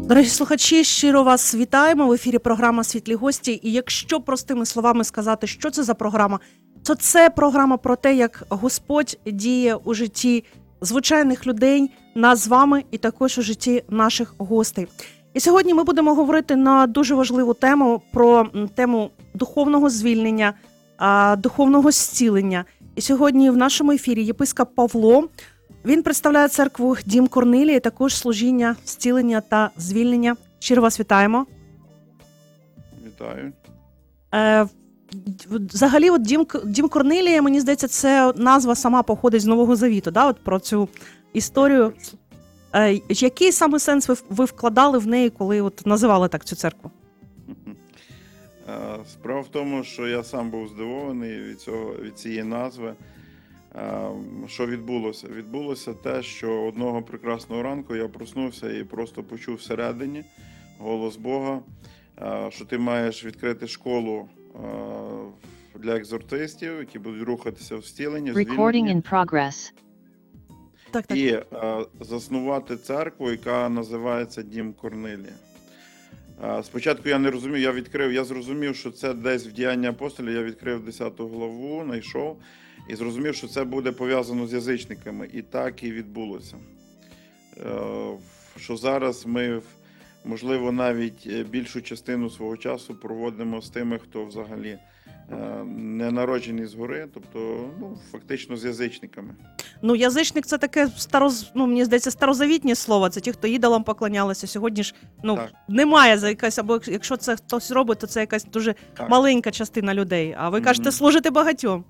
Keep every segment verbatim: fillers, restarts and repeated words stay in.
Дорогі слухачі, щиро вас вітаємо. В ефірі програма «Світлі гості». І якщо простими словами сказати, що це за програма, то це програма про те, як Господь діє у житті звичайних людей, нас з вами і також у житті наших гостей. І сьогодні ми будемо говорити на дуже важливу тему, про тему духовного звільнення, духовного зцілення. І сьогодні в нашому ефірі єпископ Павло. Він представляє церкву Дім Корнилії, також служіння, зцілення та звільнення. Щиро вас вітаємо. Вітаю. Е, взагалі, от Дім, Дім Корнилія, мені здається, це назва сама походить з Нового Завіту, да? От про цю історію. Е, який саме сенс ви, ви вкладали в неї, коли от називали так цю церкву? Справа в тому, що я сам був здивований від, цього, від цієї назви. Що відбулося? Відбулося те, що одного прекрасного ранку я проснувся і просто почув всередині голос Бога, що ти маєш відкрити школу для екзортистів, які будуть рухатися в зціленні, звільненні, так, так. і заснувати церкву, яка називається Дім Корнилія. Спочатку я не розумів, я відкрив, я зрозумів, що це десь в Діянні апостолів, я відкрив десяту главу, знайшов, і зрозумів, що це буде пов'язано з язичниками. І так і відбулося. Що зараз ми, можливо, навіть більшу частину свого часу проводимо з тими, хто взагалі не народжений згори, тобто, ну, фактично з язичниками. Ну, язичник – це таке, староз... ну, мені здається, старозавітнє слово. Це ті, хто ідолам поклонялися. Сьогодні ж, ну, так. немає за якась, або якщо це хтось робить, то це якась дуже так. маленька частина людей. А ви кажете, mm-hmm. служите багатьом.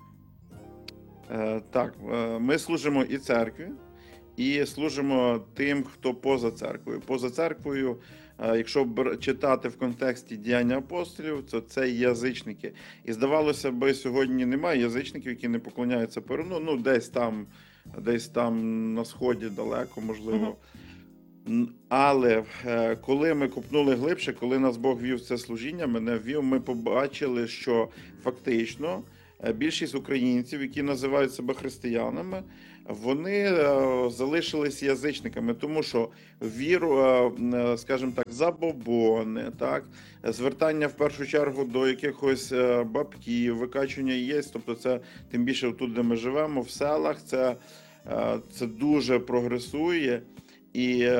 Е, так, ми служимо і церкві, і служимо тим, хто поза церквою. Поза церквою, якщо читати в контексті діяння апостолів, то це язичники. І здавалося б, сьогодні немає язичників, які не поклоняються Перуну, ну десь там, десь там на сході далеко, можливо. Uh-huh. Але коли ми копнули глибше, коли нас Бог вів в це служіння, мене вів, ми побачили, що фактично більшість українців, які називають себе християнами, вони залишились язичниками, тому що віру, скажімо так, забобони, так, звертання в першу чергу до якихось бабків, викачування єсть, тобто це тим більше тут, де ми живемо, в селах, це, це дуже прогресує, і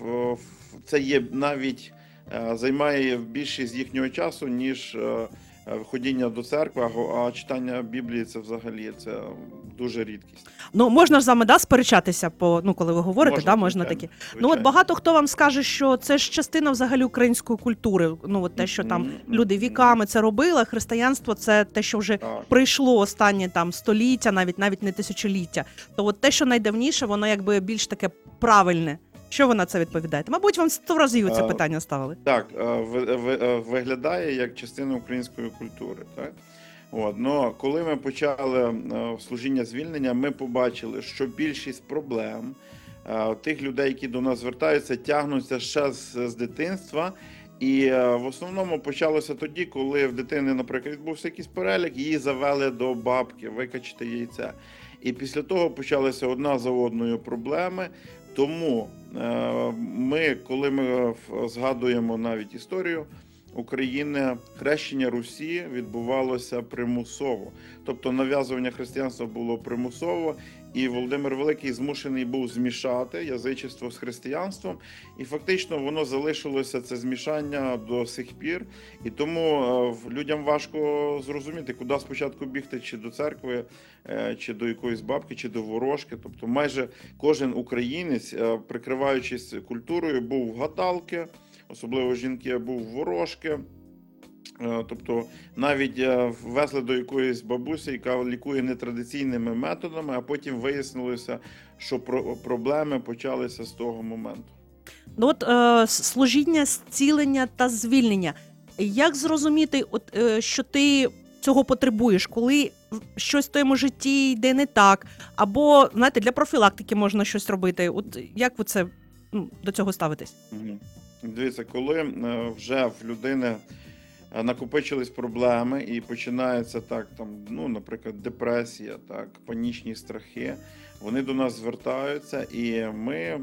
це є навіть займає більшість їхнього часу, ніж ходіння до церкви, а читання Біблії – це взагалі це дуже рідкість. Ну, можна ж з вами, да, сперечатися, по, ну, коли ви говорите, можна, да, можна звичайно, такі. звичайно. Ну, от багато хто вам скаже, що це ж частина взагалі української культури. Ну, от те, що там mm-hmm. люди віками це робили, християнство – це те, що вже так. прийшло останні там століття, навіть навіть не тисячоліття. То от те, що найдавніше, воно якби більш таке правильне. Що ви на це відповідаєте? Мабуть, вам сто разів це питання ставили. Так, виглядає як частина української культури. Так? От, но коли ми почали служіння звільнення, ми побачили, що більшість проблем тих людей, які до нас звертаються, тягнуться ще з, з дитинства. І в основному почалося тоді, коли в дитини, наприклад, відбувся якийсь перелік, її завели до бабки, викачати яйця. І після того почалися одна за одною проблеми. Тому ми, коли ми згадуємо навіть історію України, хрещення Русі відбувалося примусово. Тобто нав'язування християнства було примусово, і Володимир Великий змушений був змішати язичество з християнством, і фактично воно залишилося, це змішання до сих пір. І тому людям важко зрозуміти, куди спочатку бігти, чи до церкви, чи до якоїсь бабки, чи до ворожки. Тобто майже кожен українець, прикриваючись культурою, був в гадалки, особливо жінки, був в ворожки. Тобто навіть везли до якоїсь бабусі, яка лікує нетрадиційними методами, а потім вияснилося, що проблеми почалися з того моменту. Ну от е, служіння, зцілення та звільнення. Як зрозуміти, от, е, що ти цього потребуєш, коли щось в твоєму житті йде не так, або, знаєте, для профілактики можна щось робити? От як ви це, ну, до цього ставитесь? Угу. Дивіться, коли вже в людини накопичились проблеми і починається так, там, ну, наприклад, депресія, так, панічні страхи, вони до нас звертаються, і ми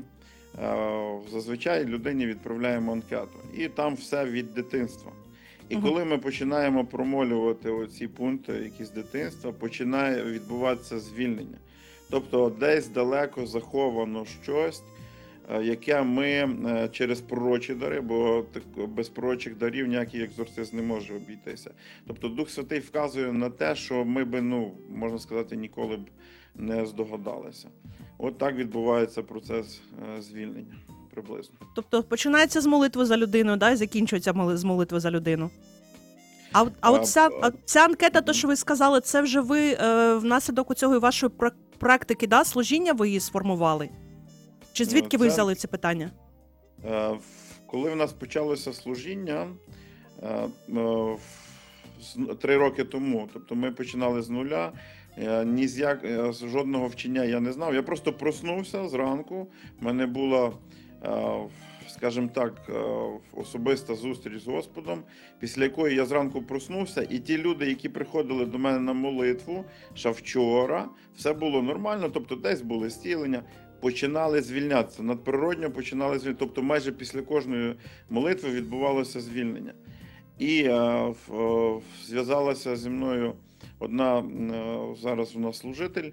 е, зазвичай людині відправляємо анкету. І там все від дитинства. І Мгм. коли ми починаємо промолювати оці пункти, які з дитинства, починає відбуватися звільнення. Тобто десь далеко заховано щось, е, яке ми е, через пророчі дари, бо так- без пророчих дарів ніякий екзорцист не може обійтися. Тобто Дух Святий вказує на те, що ми би, ну, можна сказати, ніколи б не здогадалися. От так відбувається процес е, звільнення приблизно. Тобто починається з молитви за людину, да, і закінчується моли- з молитви за людину. А, от- а А, от ця, а а, ця анкета, то, мгм. що ви сказали, це вже ви е, внаслідок цього і вашої пра- практики, да, служіння ви її сформували? Чи звідки ви Це взяли ці питання? Е, в- Коли в нас почалося служіння е, е, в- з- три роки тому, тобто ми починали з нуля, е, ні з як е, з жодного вчення я не знав. Я просто проснувся зранку. У мене була, е, скажімо так, е, особиста зустріч з Господом, після якої я зранку проснувся, і ті люди, які приходили до мене на молитву, ще вчора, все було нормально, тобто десь були зцілення. Починали звільнятися, надприродньо починали звільнятися. Тобто майже після кожної молитви відбувалося звільнення. І е, в- е, зв'язалася зі мною одна, е, зараз у нас служитель,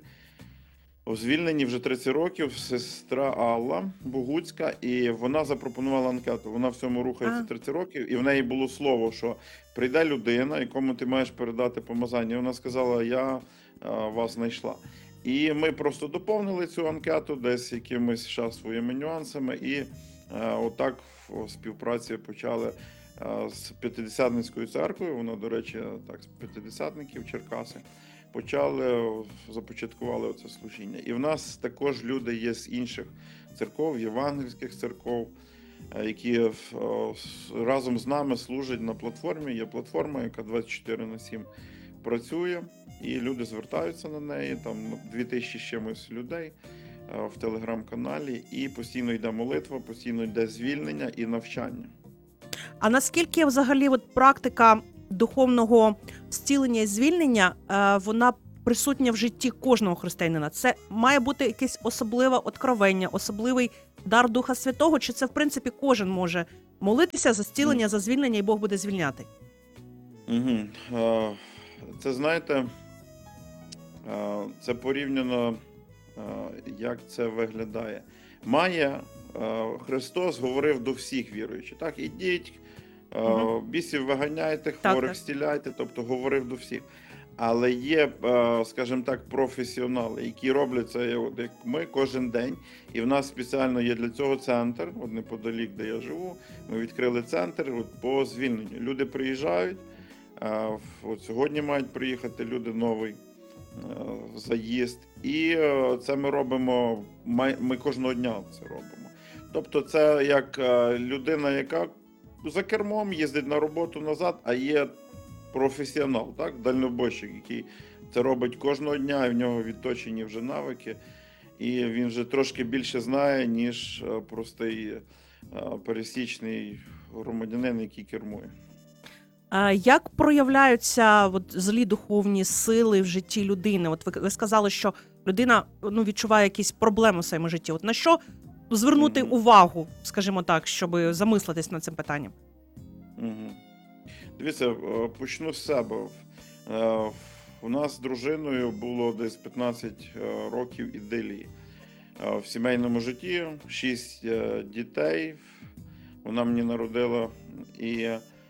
у звільненні вже тридцять років, сестра Алла Богуцька, і вона запропонувала анкету. Вона в цьому рухається А. тридцять років, і в неї було слово, що прийде людина, якому ти маєш передати помазання. І вона сказала, я е, вас знайшла. І ми просто доповнили цю анкету десь якимись ще своїми нюансами, і е, отак в співпраці почали е, з П'ятидесятницькою церквою. Вона, до речі, так, з п'ятидесятників Черкаси. Почали, започаткували це служіння. І в нас також люди є з інших церков, євангельських церков, е, які е, с- разом з нами служать на платформі. Є платформа, яка двадцять чотири на сім працює, і люди звертаються на неї. Там ну, дві тисячі з чимось людей е, в телеграм-каналі, і постійно йде молитва, постійно йде звільнення і навчання. А наскільки взагалі от практика духовного зцілення і звільнення, е, вона присутня в житті кожного християнина? Це має бути якесь особливе откровення, особливий дар Духа Святого, чи це, в принципі, кожен може молитися за зцілення, за звільнення, і Бог буде звільняти? Угу. Це, знаєте, е, це порівняно, е, як це виглядає. Має е, Христос говорив до всіх віруючих. Так, ідіть, е, Мгм. бісів виганяйте, Так, хворих так. зціляйте, тобто говорив до всіх. Але є, е, скажімо так, професіонали, які роблять це от як ми кожен день. І в нас спеціально є для цього центр, от неподалік, де я живу. Ми відкрили центр от, по звільненню. Люди приїжджають. е, От сьогодні мають приїхати люди, новий е, заїзд. І е, це ми робимо, май- ми кожного дня це робимо. Тобто це як е, людина, яка за кермом їздить на роботу назад, а є професіонал, так, дальнобойщик, який це робить кожного дня, і в нього відточені вже навики, і він вже трошки більше знає, ніж е, простий е, пересічний громадянин, який кермує. Е, Як проявляються от, злі духовні сили в житті людини? От ви, ви сказали, що людина ну, відчуває якісь проблеми в своєму житті. От на що звернути Мгм. увагу, скажімо так, щоб замислитись над цим питанням? Угу. Дивіться, е, почну з себе. Е, У нас з дружиною було десь п'ятнадцять е, років ідилії. Е, В сімейному житті шість е, дітей вона мені народила, і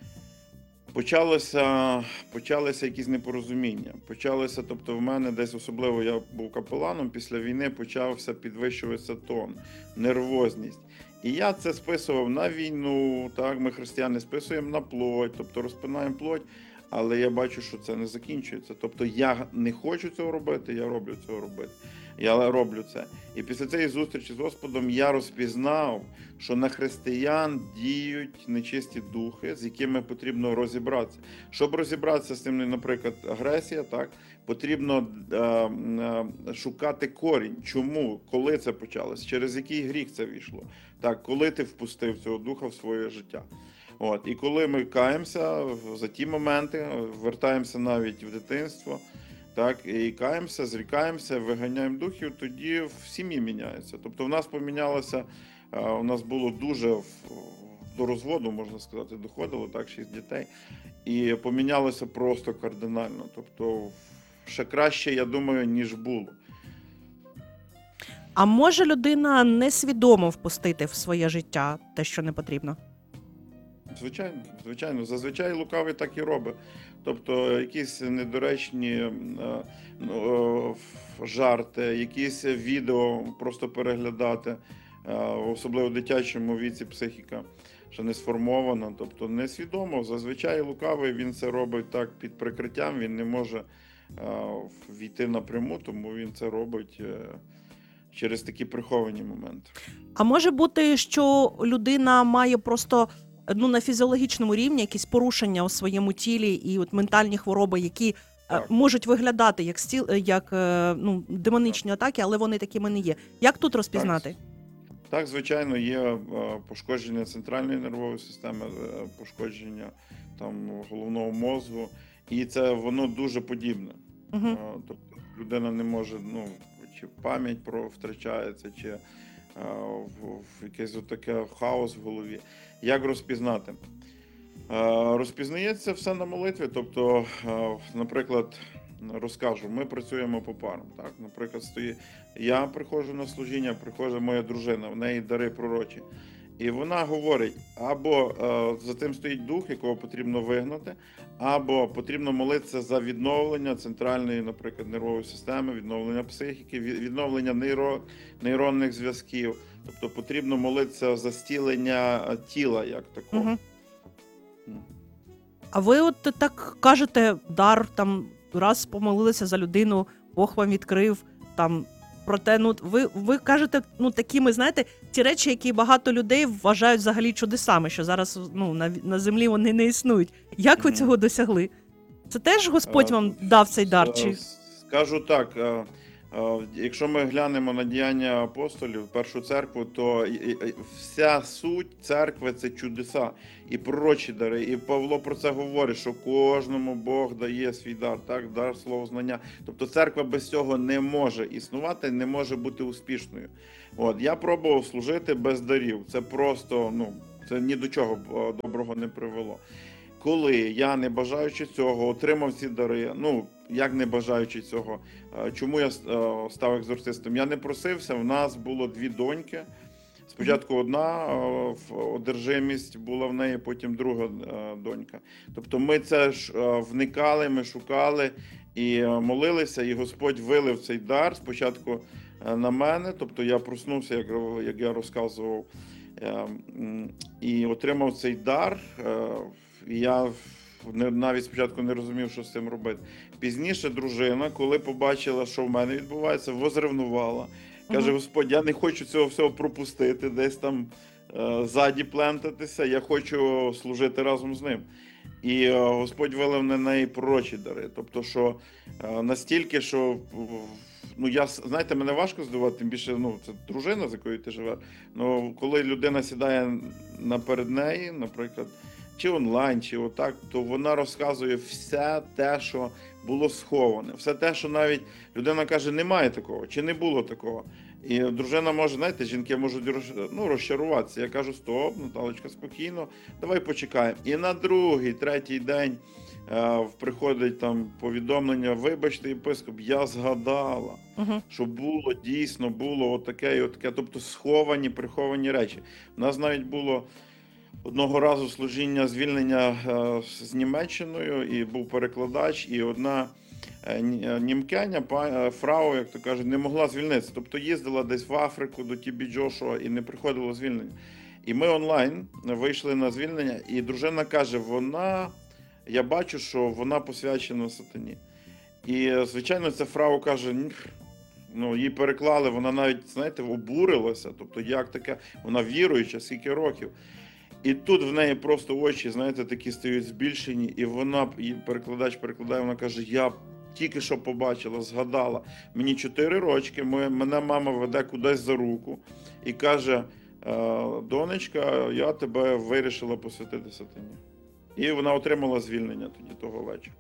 почалося, почалися якісь непорозуміння. Почалося, тобто в мене десь, особливо я був капеланом, після війни почався підвищуватися тон, нервозність. І я це списував на війну, так, ми християни списуємо на плоть, тобто розпинаємо плоть, але я бачу, що це не закінчується. Тобто я не хочу цього робити, я роблю цього робити. Я роблю це. І після цієї зустрічі з Господом я розпізнав, що на християн діють нечисті духи, з якими потрібно розібратися. Щоб розібратися з цим, наприклад, агресія, так, потрібно е, е, шукати корінь. Чому? Коли це почалось? Через який гріх це війшло? Так, коли ти впустив цього духа в своє життя? От, і коли ми каємося за ті моменти, вертаємося навіть в дитинство, так, і каємося, зрікаємося, виганяємо духів, тоді в сім'ї міняється. Тобто в нас помінялася у нас було дуже в- до розводу, можна сказати, доходило, так, шість дітей, і помінялося просто кардинально. Тобто ще краще, я думаю, ніж було. А може людина несвідомо впустити в своє життя те, що не потрібно? Звичайно, звичайно, зазвичай лукавий так і робить. Тобто якісь недоречні е, ну, е, жарти, якісь відео просто переглядати, е, особливо в дитячому віці психіка ще не сформована, тобто несвідомо. Зазвичай лукавий він це робить так під прикриттям, він не може е, війти напряму, тому він це робить е, через такі приховані моменти. А може бути, що людина має просто ну, на фізіологічному рівні якісь порушення у своєму тілі і от ментальні хвороби, які е, Так. можуть виглядати як стіл, е, як е, ну, демонічні атаки, але вони такими не є. Як тут розпізнати? Так, звичайно, є е, пошкодження центральної нервової системи, е, пошкодження там головного мозку, і це воно дуже подібне. Угу. Е, Тобто людина не може, ну, чи пам'ять про втрачається, чи е, в, в якесь таке хаос в голові. Як розпізнати? Е, Розпізнається все на молитві. Тобто, е, наприклад, розкажу, ми працюємо по парам. Так? Наприклад, стоїть, я приходжу на служіння, приходить моя дружина, в неї дари пророчі. І вона говорить, або е, за тим стоїть дух, якого потрібно вигнати, або потрібно молитися за відновлення центральної, наприклад, нервової системи, відновлення психіки, від- відновлення нейро, нейронних зв'язків. Тобто потрібно молитися за зцілення е, тіла як такого. Угу. М. А ви от так кажете, дар, там, раз помолилися за людину, Бог вам відкрив, там, проте, ну, ви, ви кажете, ну, такими, знаєте, ті речі, які багато людей вважають взагалі чудесами, що зараз, ну, на, на землі вони не існують. Як ви Мгм. цього досягли? Це теж Господь Е, вам дав цей дар? Е, Чи... Скажу так, е, е, якщо ми глянемо на діяння апостолів, першу церкву, то і- і- вся суть церкви – це чудеса і пророчі дари. І Павло про це говорить, що кожному Бог дає свій дар, так, дар словознання. Тобто церква без цього не може існувати, не може бути успішною. От, я пробував служити без дарів. Це просто, ну, це ні до чого е, доброго не привело. Коли я, не бажаючи цього, отримав ці дари, ну, як не бажаючи цього, е, чому я е, став екзорцистом? Я не просився, в нас було дві доньки. Спочатку одна е, в- одержимість була в неї, потім друга е, донька. Тобто ми це ж е, вникали, ми шукали і е, молилися, і Господь вилив цей дар спочатку е, на мене, тобто я проснувся, як, як я розказував, е, м, і отримав цей дар. е, і Я не- навіть спочатку не розумів, що з цим робити. Пізніше дружина, коли побачила, що в мене відбувається, возревнувала. Каже: Мгм. Господь, я не хочу цього всього пропустити, десь там е, ззаді плентатися, я хочу служити разом з ним. І е, Господь вилив на неї пророчі дари. Тобто, що е, настільки, що в- ну я с- знаєте, мене важко здивувати, тим більше, ну, це дружина, з якою ти живеш. Ну, коли людина сідає наперед неї, наприклад, чи онлайн, чи отак, то вона розказує все те, що було сховане, все те, що навіть людина каже, немає такого, чи не було такого. І дружина може, знаєте, жінки можуть роз- ну, розчаруватися. Я кажу: стоп, Наталочка, спокійно, давай почекаємо. І на другий, третій день е, приходить там повідомлення: вибачте, єпископ, я згадала, Угу. що було, дійсно було отаке і отаке, тобто сховані, приховані речі. У нас навіть було одного разу служіння звільнення е, з Німеччиною, і був перекладач, і одна е, ні- е, німкеня, па- е, фрау, як то кажуть, не могла звільнитися. Тобто їздила десь в Африку до Тібі Джошуа і не приходило звільнення. І ми онлайн вийшли на звільнення, і дружина каже: вона, я бачу, що вона посвячена сатані. І, е, звичайно, ця фрау каже: «Ні». Ну, її переклали, вона навіть, знаєте, обурилася. Тобто, як таке, вона віруюча, скільки років. І тут в неї просто очі, знаєте, такі стають збільшені, і вона, і перекладач перекладає, вона каже: я тільки що побачила, згадала, мені чотири рочки, моя- мене мама веде кудись за руку і каже: «Е, донечка, я тебе вирішила посвятити сатані». І вона отримала звільнення тоді того вечора.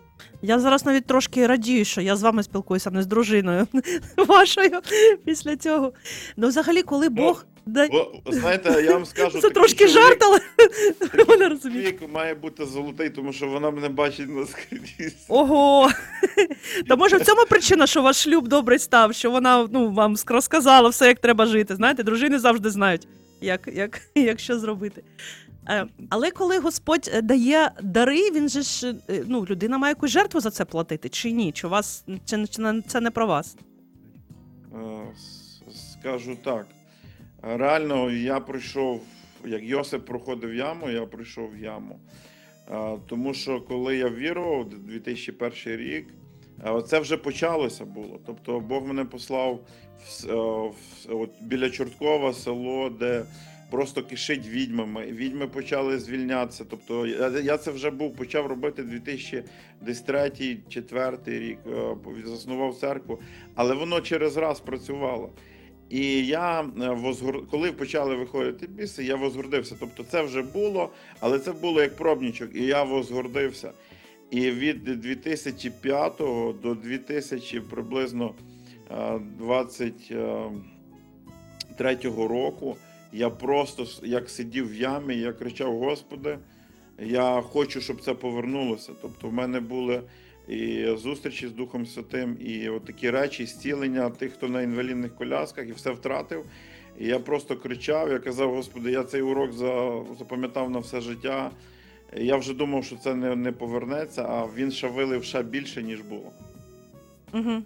Я зараз навіть трошки радію, що я з вами спілкуюся, не з дружиною вашою після цього. Ну, взагалі, коли Бог Да. Бо, знаєте, я вам скажу, Це такий трошки чоловік- жарт, але такий вона розуміє. чоловік має бути золотий, тому що вона мене бачить наскрізь. Ого! Та може в цьому причина, що ваш шлюб добрий став, що вона ну, вам ск- розказала все, як треба жити. Знаєте, дружини завжди знають, як, як, як що зробити. Е, Але коли Господь е, дає дари, він же ж, е, ну, людина має якусь жертву за це платити, чи ні? Чи у вас чи, чи не- це не про вас? Е, с- Скажу так. Реально, я пройшов, як Йосип проходив яму, я пройшов яму. Е, Тому що коли я вірував, дві тисячі перший рік, е, це вже почалося було. Тобто Бог мене послав в, с- е, в с- от біля Чорткова село, де просто кишить відьмами. Відьми почали звільнятися. Тобто я, я це вже був, почав робити дві тисячі третій-четвертий рік, е, заснував церкву, але воно через раз працювало. І я е, возгор... коли почали виходити біси, я возгордився. Тобто це вже було, але це було як пробничок, і я возгордився. І від дві тисячі п'ятого до дві тисячі приблизно е, двадцять третього року я просто с- як сидів в ямі, я кричав: Господи, я хочу, щоб це повернулося. Тобто в мене були і зустрічі з Духом Святим, і от такі речі, зцілення тих, хто на інвалідних колясках, і все втратив. І я просто кричав, я казав: Господи, я цей урок за- запам'ятав на все життя. Я вже думав, що це не, не повернеться, а він ще вилив ще більше, ніж було. Угу.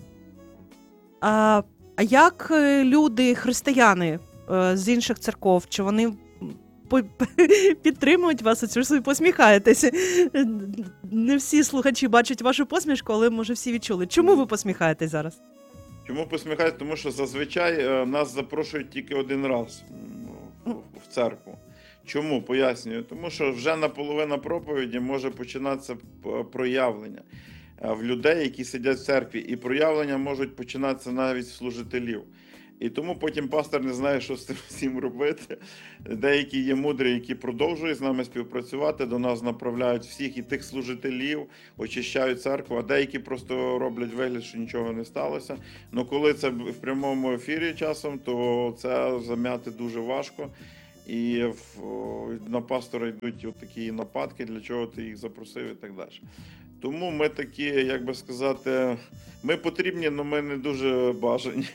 А, а як е, люди, християни е, з інших церков, чи вони по- підтримують вас? Оце ж ви посміхаєтесь. Не всі слухачі бачать вашу посмішку, але може всі відчули. Чому ви посміхаєтесь зараз? Чому посміхаюсь? Тому що зазвичай е, нас запрошують тільки один раз м, в- в церкву. Чому? Пояснюю. Тому що вже наполовина проповіді може починатися п- проявлення е, в людей, які сидять в церкві. І проявлення можуть починатися навіть з служителів. І тому потім пастор не знає, що з цим всім робити. Деякі є мудрі, які продовжують з нами співпрацювати, до нас направляють всіх і тих служителів, очищають церкву, а деякі просто роблять вигляд, що нічого не сталося. Ну коли це в прямому ефірі часом, то це зам'яти дуже важко. І в, о, на пастора йдуть от такі нападки, для чого ти їх запросив і так далі. Тому ми такі, як би сказати, ми потрібні, але ми не дуже бажані.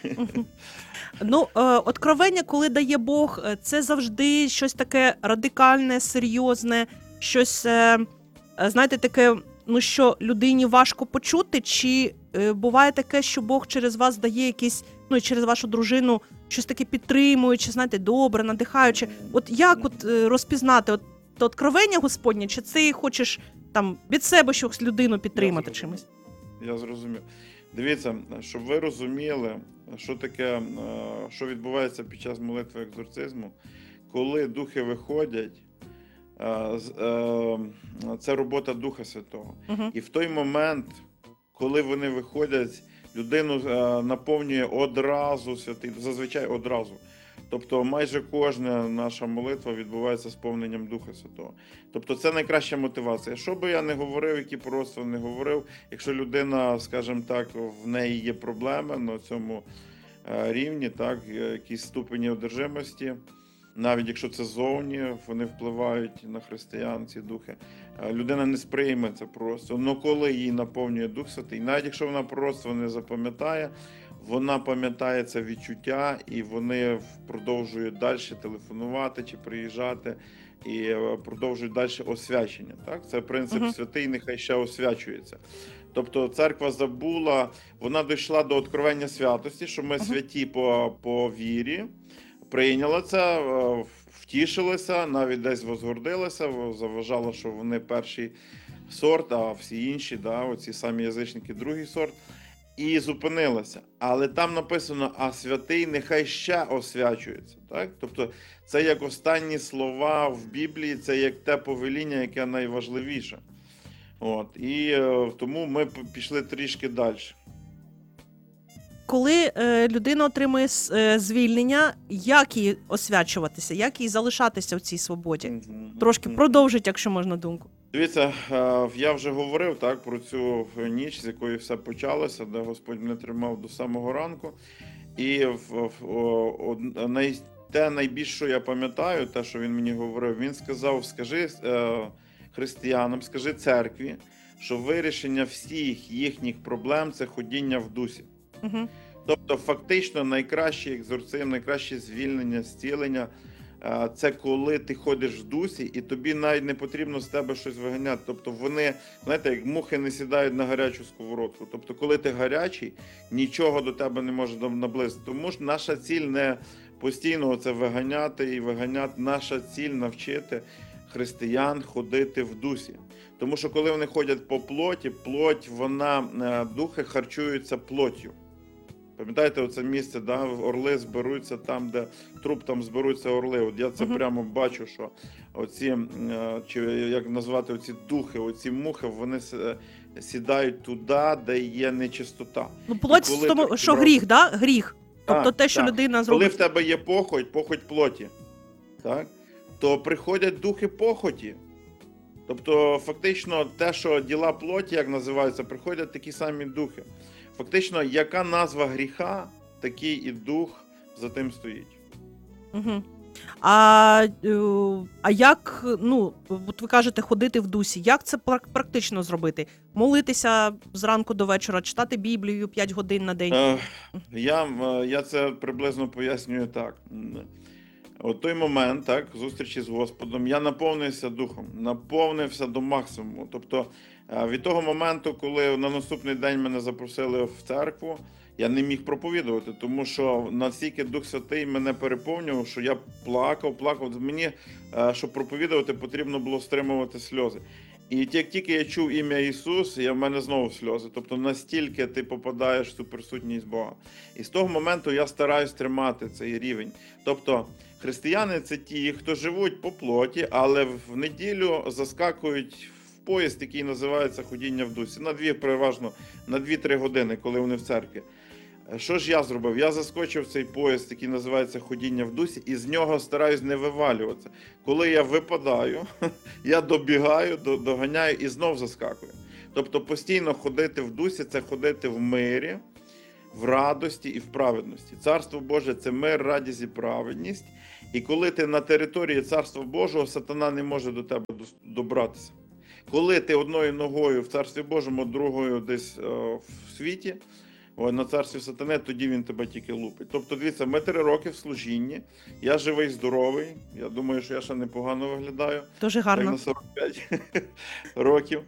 Ну, е, откровення, коли дає Бог, е, це завжди щось таке радикальне, серйозне, щось, е, е, знаєте, таке, ну, що людині важко почути, чи е, буває таке, що Бог через вас дає якісь, ну, і через вашу дружину щось таке підтримуюче, знаєте, добре, надихаюче. От як от е, розпізнати, от то откровення Господнє, чи ти хочеш там від себе щось людину підтримати Я чимось? Я зрозумів. Дивіться, щоб ви розуміли, що таке, е, що відбувається під час молитви екзорцизму, коли духи виходять, е, з- е, це робота Духа Святого. Угу. І в той момент, коли вони виходять, людину е, наповнює одразу святий, зазвичай одразу. Тобто майже кожна наша молитва відбувається з повненням Духа Святого. Тобто це найкраща мотивація. Що би я не говорив, які пророцтва не говорив, якщо людина, скажімо так, в неї є проблеми на цьому е, рівні, так, е, якісь ступені одержимості, навіть якщо це зовні, вони впливають на християн, ці духи, е, людина не сприйме це пророцтво. Але коли її наповнює Дух Святий, навіть якщо вона пророцтво не запам'ятає, вона пам'ятає це відчуття, і вони продовжують далі телефонувати чи приїжджати, і е, продовжують далі освячення. Так? Це принцип Мгм. святий, нехай ще освячується. Тобто церква забула, вона дійшла до откровення святості, що ми Мгм. святі по, по вірі, прийняла це, е, втішилася, навіть десь возгордилася, заважала, що вони перший сорт, а всі інші, да, оці самі язичники, другий сорт. І зупинилася. Але там написано: а святий нехай ще освячується. Так? Тобто це як останні слова в Біблії, це як те повеління, яке найважливіше. От. І е, тому ми п- пішли трішки далі. Коли е, людина отримує с- е, звільнення, як їй освячуватися, як їй залишатися в цій свободі? Трошки Мгм. продовжить, якщо можна, думку. Дивіться, е, я вже говорив так про цю ніч, з якої все почалося, де Господь мене тримав до самого ранку. І в, в, о, од- най, те найбільше, що я пам'ятаю, те, що він мені говорив, він сказав, скажи е, християнам, скажи церкві, що вирішення всіх їхніх проблем – це ходіння в дусі. Угу. Тобто, фактично, найкращий екзорцизм, найкраще звільнення, зцілення – це коли ти ходиш в дусі, і тобі навіть не потрібно з тебе щось виганяти. Тобто вони, знаєте, як мухи не сідають на гарячу сковородку. Тобто, коли ти гарячий, нічого до тебе не може наблизити. Тому ж наша ціль не постійно це виганяти і виганяти. Наша ціль – навчити християн ходити в дусі. Тому що коли вони ходять по плоті, плоть, вона, духи харчуються плоттю. Пам'ятаєте, оце місце, да, орли зберуться там, де труп, там зберуться орли. От я це uh-huh. прямо бачу, що оці, чи як назвати, оці духи, оці мухи, вони сідають туди, де є нечистота. Ну, плоть в тому, що роб... гріх, да? Гріх. Тобто так, те, що так. людина зробить. Коли в тебе є похоть, похоть плоті, так, то приходять духи похоті. Тобто, фактично, те, що діла плоті, як називаються, приходять такі самі духи. Фактично, яка назва гріха, такий і дух за тим стоїть. Угу. А, а як, ну, от ви кажете, ходити в дусі, як це практично зробити? Молитися зранку до вечора, читати Біблію п'ять годин на день? Е, я, я це приблизно пояснюю так. От той момент, так, зустрічі з Господом, я наповнився духом, наповнився до максимуму. Тобто, від того моменту, коли на наступний день мене запросили в церкву, я не міг проповідувати, тому що настільки Дух Святий мене переповнював, що я плакав, плакав. Мені, щоб проповідувати, потрібно було стримувати сльози. І як тільки я чув ім'я Ісус, я в мене знову сльози. Тобто настільки ти попадаєш в цю присутність Бога. І з того моменту я стараюсь тримати цей рівень. Тобто християни – це ті, хто живуть по плоті, але в неділю заскакують в поїзд, який називається ходіння в дусі. На дві, переважно, на дві-три години, коли вони в церкві. Що ж я зробив? Я заскочив в цей поїзд, який називається ходіння в дусі, і з нього стараюсь не вивалюватися. Коли я випадаю, я добігаю, доганяю і знов заскакую. Тобто постійно ходити в дусі – це ходити в мирі, в радості і в праведності. Царство Боже – це мир, радість і праведність. І коли ти на території Царства Божого, сатана не може до тебе добратися. Коли ти одною ногою в Царстві Божому, другою десь о, в світі, о, на царстві сатани, тоді він тебе тільки лупить. Тобто, дивіться, ми три роки в служінні, я живий, здоровий, я думаю, що я ще непогано виглядаю. Дуже гарно. Як на сорок п'ять років.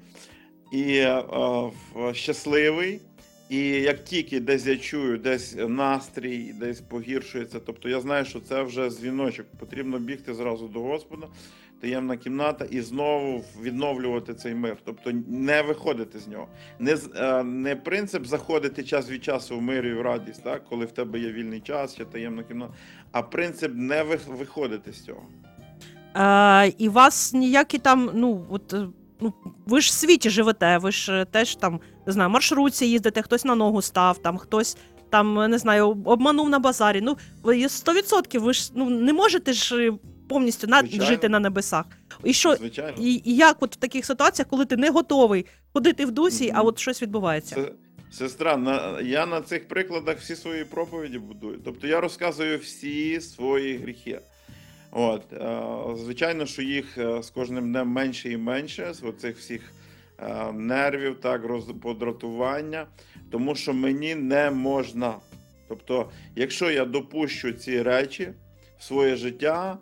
І о, щасливий. І як тільки десь я чую, десь настрій, десь погіршується, тобто я знаю, що це вже дзвіночок, потрібно бігти зразу до Господа, таємна кімната, і знову відновлювати цей мир, тобто не виходити з нього. Не, не принцип заходити час від часу в мир і в радість, так, коли в тебе є вільний час чи таємна кімната, а принцип не виходити з цього. А, і вас ніякі там, ну, от... Ну, ви ж в світі живете, ви ж теж там, не знаю, маршрутці їздите, хтось на ногу став, там хтось там, не знаю, обманув на базарі. Ну, ви сто відсотків ви ж ну, не можете ж повністю на, жити на небесах. І що, і, і як от в таких ситуаціях, коли ти не готовий ходити в дусі, mm-hmm. а от щось відбувається? Сестра, на, я на цих прикладах всі свої проповіді будую. Тобто я розказую всі свої гріхи. От, звичайно, що їх з кожним днем менше і менше, з оцих всіх нервів, так, подратування, тому що мені не можна. Тобто, якщо я допущу ці речі в своє життя,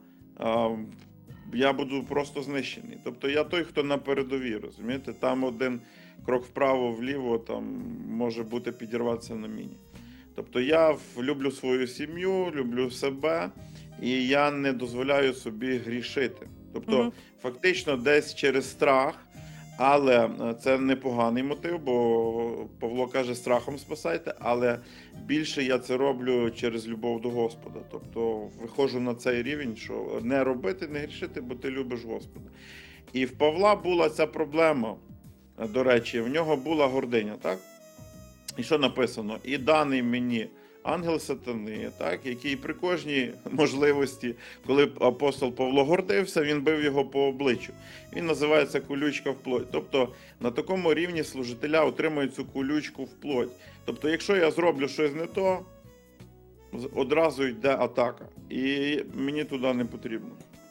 я буду просто знищений. Тобто, я той, хто на передовій, розумієте? Там один крок вправо-вліво, там може бути підірватися на міні. Тобто, я люблю свою сім'ю, люблю себе, і я не дозволяю собі грішити. Тобто, mm-hmm. фактично, десь через страх, але це непоганий мотив, бо Павло каже, страхом спасайте, але більше я це роблю через любов до Господа. Тобто, виходжу на цей рівень, що не робити, не грішити, бо ти любиш Господа. І в Павла була ця проблема, до речі, в нього була гординя, так? І що написано? І даний мені ангел сатани, так, який при кожній можливості, коли апостол Павло гордився, він бив його по обличчю. Він називається колючка в плоть. Тобто на такому рівні служителя отримують цю колючку в плоть. Тобто якщо я зроблю щось не то, з- одразу йде атака. І мені туди не потрібно.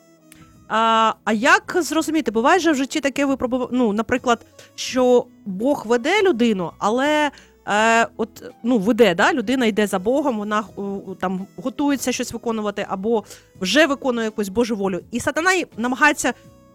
А, а як зрозуміти, буває же в житті таке випробування, ну, наприклад, що Бог веде людину, але е, от, ну, веде, да? Людина йде за Богом, вона у, там готується щось виконувати або вже виконує якусь Божу волю, і сатана й намагається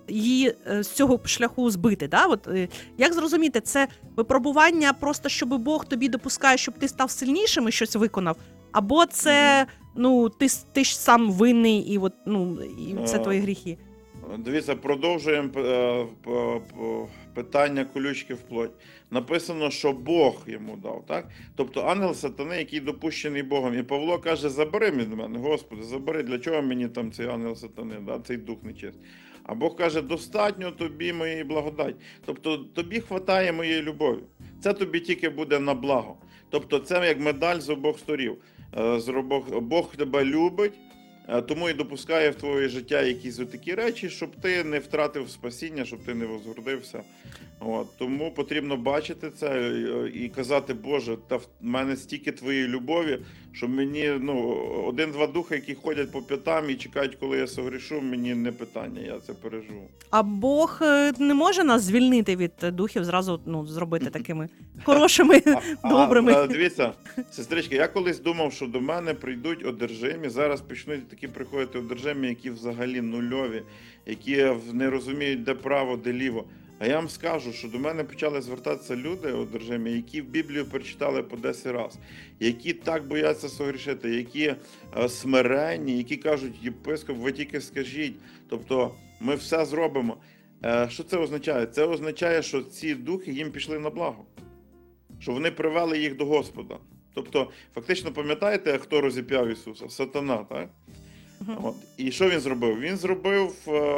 її е, з цього шляху збити. Да? От, е, як зрозуміти, це випробування просто, щоб Бог тобі допускає, щоб ти став сильнішим і щось виконав, або це, ну, ти, с- ти ж сам винний, і, от, ну, і це Е, твої гріхи. Дивіться, продовжуємо е, п- п- питання колючки в плоть. Написано, що Бог йому дав, так? Тобто ангел сатани, який допущений Богом. І Павло каже: забери від мене, Господи, забери, для чого мені там цей ангел сатани, да? Цей дух нечистий. А Бог каже: достатньо тобі моєї благодаті. Тобто тобі хватає моєї любові. Це тобі тільки буде на благо. Тобто це як медаль з обох сторін. Е, з обох- Бог тебе любить, Е, тому і допускає в твоє життя якісь такі речі, щоб ти не втратив спасіння, щоб ти не возгордився. От. Тому потрібно бачити це е, і казати: Боже, та в мене стільки твоєї любові, що мені, ну, один-два духи, які ходять по п'ятам і чекають, коли я согрішу, мені не питання, я це переживу. А Бог е, не може нас звільнити від е, духів, зразу, ну, зробити такими хорошими, А, добрими. а, дивіться, сестричка, я колись думав, що до мене прийдуть одержимі. Зараз почнуть такі приходити одержимі, які взагалі нульові, які в- не розуміють, де право, де ліво. А я вам скажу, що до мене почали звертатися люди одержимі, які в Біблію перечитали по десять разів, які так бояться согрішити, які е, смиренні, які кажуть: єпископ, ви тільки скажіть. Тобто ми все зробимо. Е, Що це означає? Це означає, що ці духи їм пішли на благо, що вони привели їх до Господа. Тобто, фактично, пам'ятаєте, хто розіп'яв Ісуса? Сатана, так? Мгм. От. І що він зробив? Він зробив,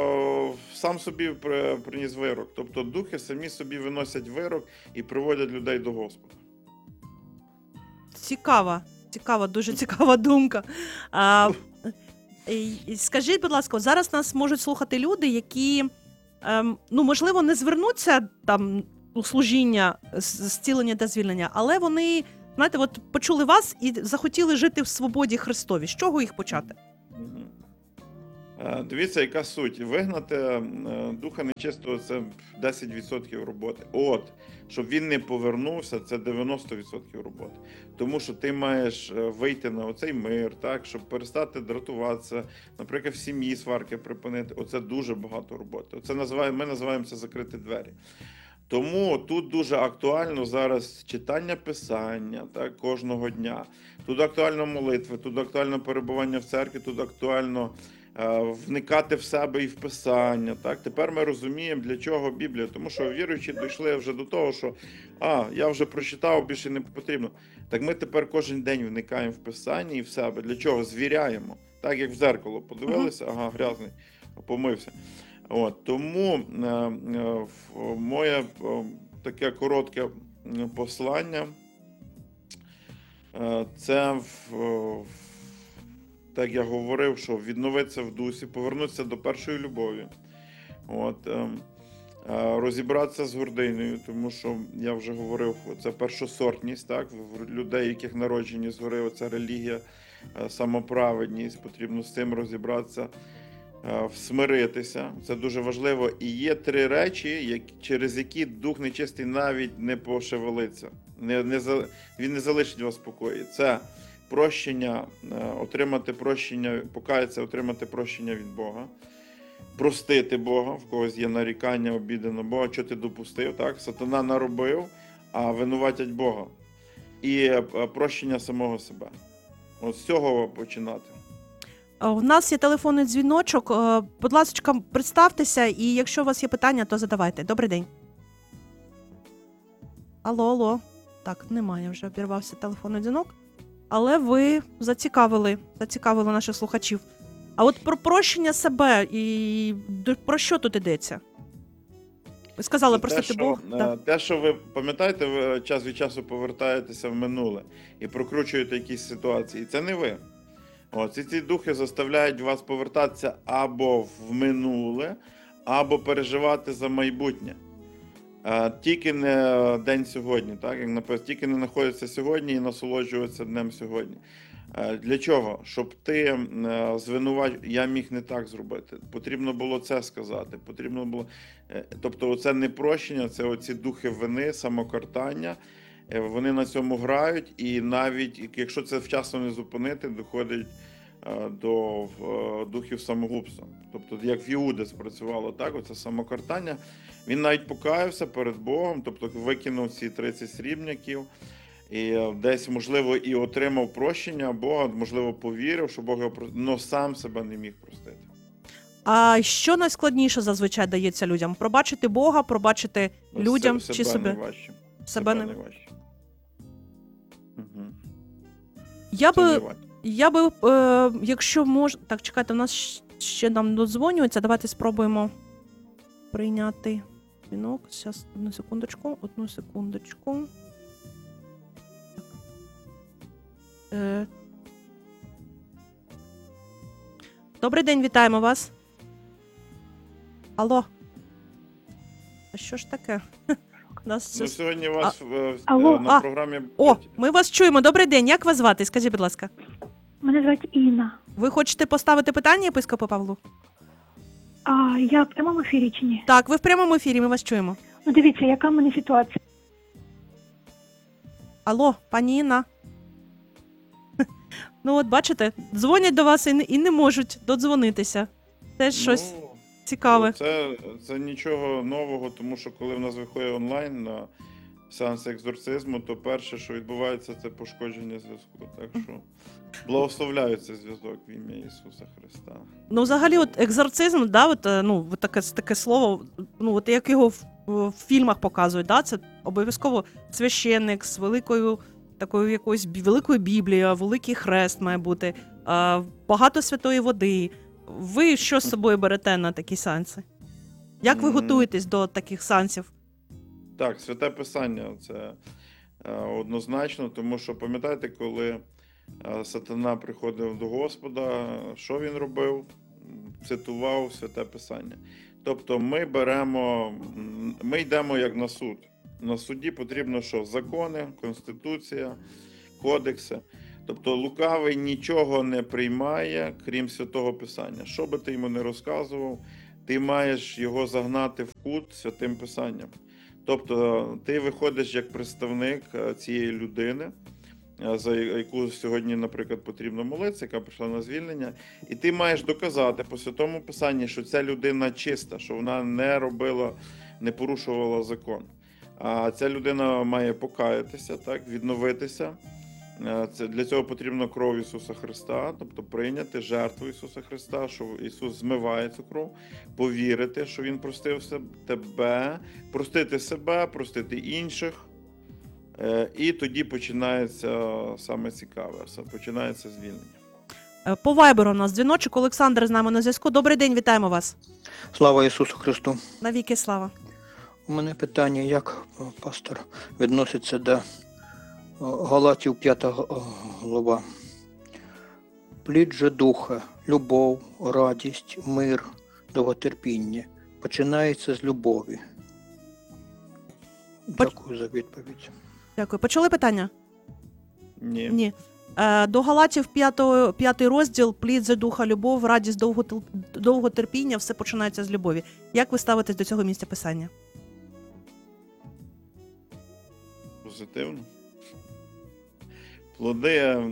е, сам собі при- приніс вирок. Тобто духи самі собі виносять вирок і приводять людей до Господа. Цікава, цікава, дуже цікава думка. А, і- і скажіть, будь ласка, от зараз нас можуть слухати люди, які, ем, ну, можливо, не звернуться там у служіння з- зцілення та звільнення, але вони, знаєте, от почули вас і захотіли жити в свободі Христові. З чого їх почати? Мгм. Е, Дивіться, яка суть. Вигнати е, духа нечистого – це десять відсотків роботи. От, щоб він не повернувся, це дев'яносто відсотків роботи. Тому що ти маєш е, вийти на оцей мир, так, щоб перестати дратуватися, наприклад, в сім'ї сварки припинити. Оце дуже багато роботи. Оце називаємо, ми називаємо це закриті двері. Тому тут дуже актуально зараз читання Писання, так, кожного дня. Тут актуально молитви, тут актуально перебування в церкві, тут актуально е, вникати в себе і в Писання. Так. Тепер ми розуміємо, для чого Біблія. Тому що віруючі дійшли вже до того, що а, я вже прочитав, більше не потрібно. Так ми тепер кожен день вникаємо в Писання і в себе. Для чого? Звіряємо. Так, як в зеркало подивилися, ага, грязний, помився. От, тому е, е, в- моє е, таке коротке м, послання е, це, в, в- так я говорив, що відновитися в дусі, повернутися до першої любові. От, е, е, розібратися з гординою, тому що я вже говорив, це першосортність, так, в людей, яких народжені згори, це релігія, е, самоправедність, потрібно з цим розібратися. е, Всмиритися, це дуже важливо. І є три речі, як, через які дух нечистий навіть не пошевелиться. Не, не, за- він не залишить вас в спокої. Це прощення, е, отримати прощення, покаятися, отримати прощення від Бога, простити Бога, в когось є нарікання, обіди на Бога, що ти допустив, так? Сатана наробив, а винуватять Бога. І е, прощення самого себе. От з цього починати. Е, У нас є телефонний дзвіночок. Е, Будь ласка, представтеся, і якщо у вас є питання, то задавайте. Добрий день. Алло, алло. Так, немає, вже обірвався телефонний дзвінок. Але ви зацікавили, зацікавили наших слухачів. А от про прощення себе і до- про що тут йдеться? Ви сказали Це простити те, що, Бог. е, Да. те, що ви пам'ятаєте, ви час від часу повертаєтеся в минуле і прокручуєте якісь ситуації. Це не ви. О, ці, ці духи заставляють вас повертатися або в минуле, або переживати за майбутнє. Е, Тільки не день сьогодні, так, як написано, тільки не знаходитися сьогодні і насолоджуватися днем сьогодні. Е, Для чого? Щоб ти звинувач... Я міг не так зробити. Потрібно було це сказати. Потрібно було... е, Тобто оце не прощення, це оці духи вини, самокартання. Е, Вони на цьому грають, і навіть якщо це вчасно не зупинити, доходить е, до е, духів самогубства. Тобто, як в Іуди спрацювало так, оце самокартання. Він навіть покаявся перед Богом, тобто викинув ці тридцять срібняків. І десь, можливо, і отримав прощення Бога, можливо, повірив, що Бог його простив, але сам себе не міг простити. А що найскладніше зазвичай дається людям? Пробачити Бога, пробачити людям Се- чи себе? найважче. Себе не... найважче. Угу. Я би, я би е, якщо можна... Так, чекайте, у нас ще нам додзвонюється. Давайте спробуємо прийняти дзвінок. Зараз, одну секундочку, одну секундочку. Е... Добрий день, вітаємо вас. Алло. А що ж таке? Нас Ну, це... сьогодні у вас в, Алло. на А. програмі... О, ми вас чуємо. Добрий день. Як вас звати? Скажіть, будь ласка. Мене звати Інна. Ви хочете поставити питання єпископу Павлу? А я в прямому ефірі чи ні? Так, ви в прямому ефірі, ми вас чуємо. Ну дивіться, яка в мене ситуація. Алло, пані Інна. Ну от бачите, дзвонять до вас і не, і не можуть додзвонитися. Теж щось Ну, цікаве. Це, це нічого нового, тому що коли в нас виходить онлайн на сеанси екзорцизму, то перше, що відбувається, це пошкодження зв'язку. Так що благословляю цей зв'язок в ім'я Ісуса Христа. Ну, взагалі, от екзорцизм, да, от, е, ну, от таке, таке слово, ну, от як його в, в фільмах показують, да, це обов'язково священник з великою такою якоюсь бі- великою Біблією, великий хрест має бути, а, багато святої води. Ви що з собою берете на такі сеанси? Як ви М. готуєтесь до таких сеансів? Так, святе писання це е, однозначно, тому що пам'ятаєте, коли е, сатана приходив до Господа, що він робив? М, Цитував святе писання. Тобто ми беремо, м, ми йдемо як на суд. На суді потрібно що? Закони, конституція, кодекси. Тобто лукавий нічого не приймає, крім святого писання. Що би ти йому не розказував, ти маєш його загнати в кут святим писанням. Тобто ти виходиш як представник е, цієї людини, е, за яку сьогодні, наприклад, потрібно молитися, яка прийшла на звільнення, і ти маєш доказати по святому писанні, що ця людина чиста, що вона не робила, не порушувала закон. А ця людина має покаятися, так, відновитися. Е, Це, для цього потрібна кров Ісуса Христа, тобто прийняти жертву Ісуса Христа, що Ісус змиває цю кров, повірити, що Він простив се- тебе, простити себе, простити інших. Е, І тоді починається саме цікаве, все, починається звільнення. Е, По вайберу у нас дзвіночок. Олександр з нами на зв'язку. Добрий день, вітаємо вас. Слава Ісусу Христу! Навіки слава. У мене питання, як о, пастор відноситься до о, Галатів п'ята г- о, глава. Плід же духа, любов, радість, мир, довготерпіння починається з любові. Дякую за відповідь. Дякую. Почули питання? Ні. Ні. Е, До Галатів п'ятого- п'ятий розділ, плід за духа, любов, радість, довготел- довготерпіння, все починається з любові. Як ви ставитесь до цього місця писання? Позитивно. Плоди, е,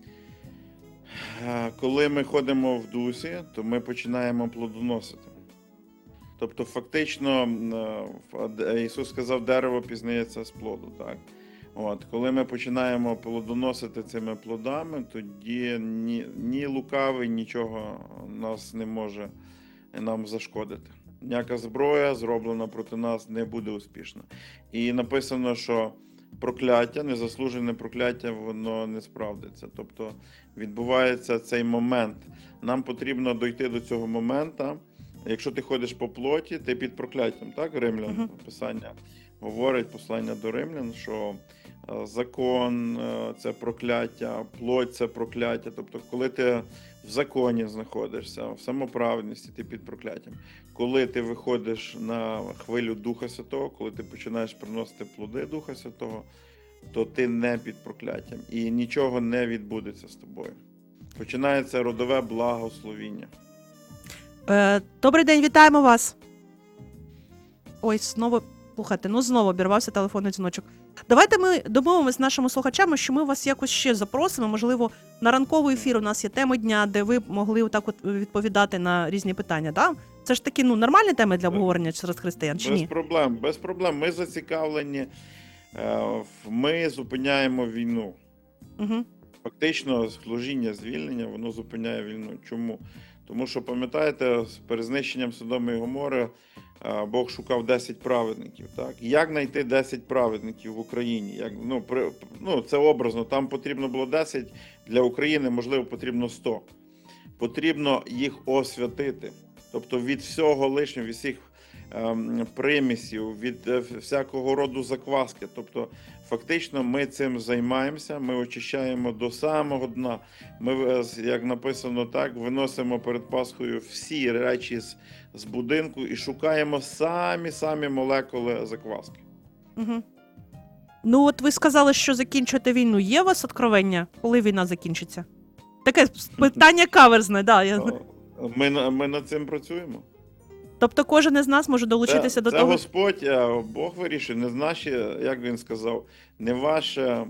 коли ми ходимо в дусі, то ми починаємо плодоносити. Тобто, фактично, е, в- Ісус сказав, дерево пізнається з плоду. Так? От, коли ми починаємо плодоносити цими плодами, тоді ні, ні лукавий нічого нас не може нам зашкодити. Ніяка зброя, зроблена проти нас, не буде успішна. І написано, що прокляття, незаслужене прокляття, воно не справдиться. Тобто відбувається цей момент. Нам потрібно дойти до цього моменту. Якщо ти ходиш по плоті, ти під прокляттям, так? Римлян, Мгм. Писання говорить, послання до римлян, що е, закон е, – це прокляття, плоть – це прокляття. Тобто, коли ти в законі знаходишся, в самоправедності, ти під прокляттям. Коли ти виходиш на хвилю Духа Святого, коли ти починаєш приносити плоди Духа Святого, то ти не під прокляттям і нічого не відбудеться з тобою. Починається родове благословіння. Е, добрий день, вітаємо вас. Ой, знову, слухайте, ну знову обірвався телефонний дзвіночок. Давайте ми домовимося з нашими слухачами, що ми вас якось ще запросимо. Можливо, на ранковий ефір у нас є теми дня, де ви могли отак от відповідати на різні питання. Да? Це ж такі ну, нормальні теми для обговорення серед християн, чи без ні? проблем, без проблем. Ми зацікавлені, ми зупиняємо війну. Угу. Фактично, служіння звільнення, воно зупиняє війну. Чому? Тому що, пам'ятаєте, з перезнищенням Содоми і Гомори Бог шукав десять праведників. Так? Як знайти десять праведників в Україні? Як, ну, при, ну, це образно, там потрібно було десять, для України, можливо, потрібно сто. Потрібно їх освятити. Тобто від всього лишнього, від всіх ем, примісів, від е, всякого роду закваски. Тобто, фактично, ми цим займаємося, ми очищаємо до самого дна. Ми, як написано так, виносимо перед Пасхою всі речі з, з будинку і шукаємо самі-самі молекули закваски. Угу. Ну от ви сказали, що закінчуєте війну. Є у вас откровення, коли війна закінчиться? Таке питання каверзне, да. Я... Ми, ми над цим працюємо. Тобто кожен із нас може долучитися це, до це того? Це Господь, Бог вирішує, не наші, як він сказав, не ваше,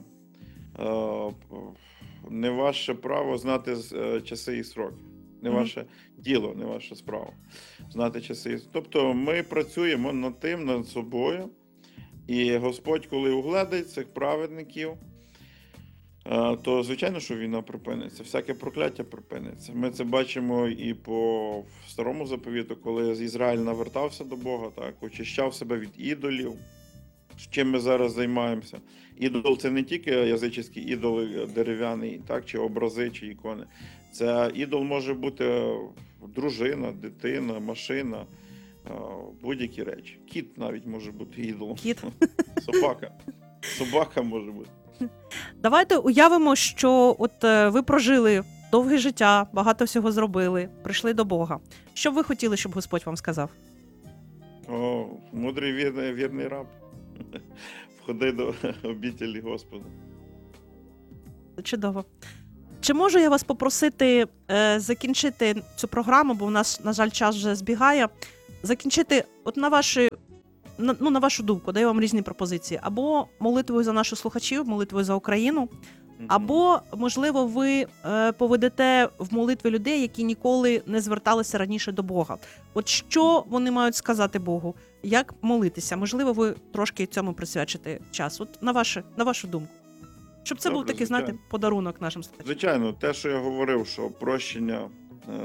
не ваше право знати часи і сроки. Не Mm-hmm. ваше діло, не ваша справа знати часи і сроки. Тобто ми працюємо над тим, над собою. І Господь, коли угледить цих праведників, то, звичайно, що війна припиниться, всяке прокляття припиниться. Ми це бачимо і по Старому Заповіту, коли Ізраїль навертався до Бога, так, очищав себе від ідолів, з чим ми зараз займаємося. Ідол – це не тільки язичницькі ідоли дерев'яні, так, чи образи, чи ікони. Це ідол може бути дружина, дитина, машина, будь-які речі. Кіт навіть може бути ідолом. Кіт. Собака. Собака може бути. Давайте уявимо, що от е, ви прожили довге життя, багато всього зробили, прийшли до Бога. Що б ви хотіли, щоб Господь вам сказав? О, мудрий вірний, вірний раб. Входи до обітелі Господа. Чудово. Чи можу я вас попросити е, закінчити цю програму, бо у нас, на жаль, час вже збігає, закінчити от на ваші На, ну, на вашу думку, даю вам різні пропозиції. Або молитвою за наших слухачів, молитвою за Україну, або, можливо, ви е, поведете в молитві людей, які ніколи не зверталися раніше до Бога. От що вони мають сказати Богу? Як молитися? Можливо, ви трошки цьому присвячите час. От на, ваше, на вашу думку. Щоб це Добре, був такий, звичайно. знаєте, подарунок нашим слухачам. Звичайно, те, що я говорив, що прощення е,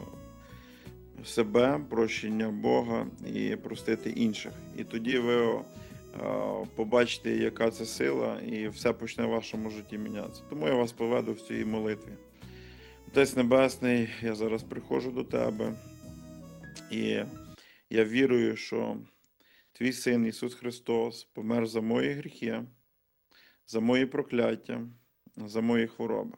себе, прощення Бога і простити інших. І тоді ви е, побачите, яка це сила, і все почне в вашому житті мінятися. Тому я вас поведу в цій молитві. Отець Небесний, я зараз приходжу до Тебе, і я вірую, що Твій Син Ісус Христос помер за мої гріхи, за мої прокляття, за мої хвороби.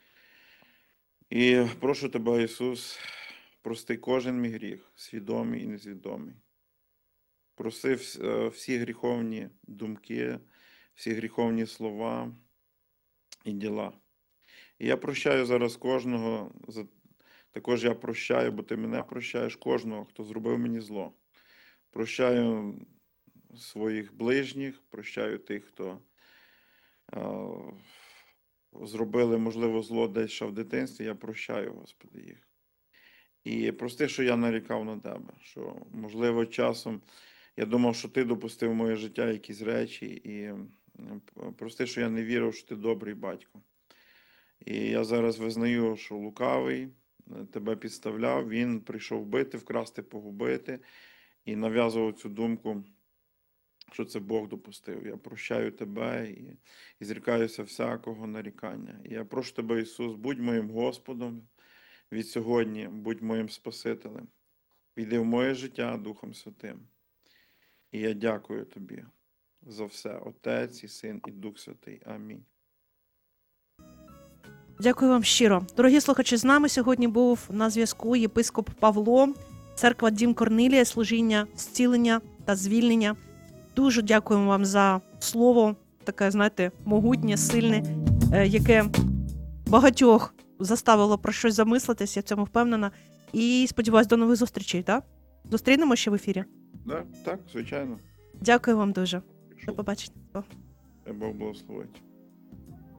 І прошу Тебе, Ісус, прости кожен мій гріх, свідомий і несвідомий. Проси всі гріховні думки, всі гріховні слова і діла. І я прощаю зараз кожного, також я прощаю, бо Ти мене прощаєш, кожного, хто зробив мені зло. Прощаю своїх ближніх, прощаю тих, хто е, зробили, можливо, зло десь ще в дитинстві, я прощаю, Господи, їх. І прости, що я нарікав на Тебе, що, можливо, часом я думав, що Ти допустив в моє життя якісь речі, і прости, що я не вірив, що Ти добрий батько. І я зараз визнаю, що лукавий Тебе підставляв, він прийшов вбити, вкрасти, погубити, і нав'язував цю думку, що це Бог допустив. Я прощаю Тебе і, і зрікаюся всякого нарікання. І я прошу Тебе, Ісус, будь моїм Господом від сьогодні, будь моїм Спасителем. Війди в моє життя Духом Святим. І я дякую Тобі за все, Отець і Син і Дух Святий. Амінь. Дякую вам щиро. Дорогі слухачі, з нами сьогодні був на зв'язку єпископ Павло, церква Дім Корнилія, служіння, зцілення та звільнення. Дуже дякуємо вам за слово, таке, знаєте, могутнє, сильне, е, яке багатьох заставило про щось замислитись, я в цьому впевнена. І сподіваюсь, до нових зустрічей, так? Зустрінемо ще в ефірі. Да, так, звичайно. Дякую вам дуже. Якщо До побачення. Бог благословить.